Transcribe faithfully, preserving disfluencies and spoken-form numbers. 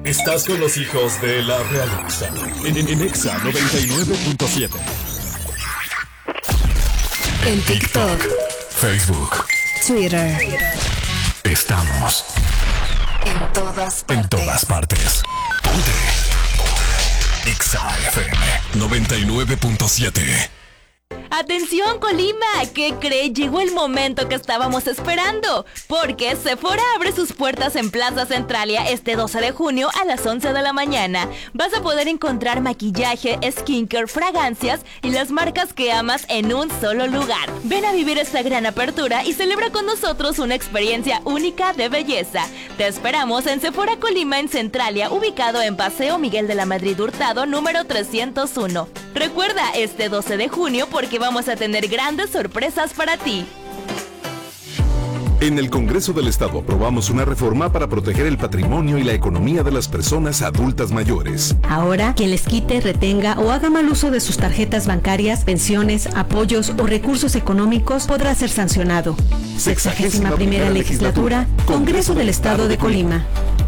Estás con los hijos de la realeza. En, en, en Exa noventa y nueve punto siete. En TikTok, Facebook, Twitter. Estamos en todas partes. En todas partes. Ponte Exa F M noventa y nueve punto siete. ¡Atención, Colima! ¿Qué cree? Llegó el momento que estábamos esperando, porque Sephora abre sus puertas en Plaza Centralia este doce de junio a las once de la mañana. Vas a poder encontrar maquillaje, skincare, fragancias y las marcas que amas en un solo lugar. Ven a vivir esta gran apertura y celebra con nosotros una experiencia única de belleza. Te esperamos en Sephora Colima en Centralia, ubicado en Paseo Miguel de la Madrid Hurtado, número trescientos uno. Recuerda, este doce de junio porque vamos a tener grandes sorpresas para ti. En el Congreso del Estado aprobamos una reforma para proteger el patrimonio y la economía de las personas adultas mayores. Ahora, quien les quite, retenga o haga mal uso de sus tarjetas bancarias, pensiones, apoyos o recursos económicos podrá ser sancionado. Sexagésima primera legislatura, Congreso del Estado de Colima.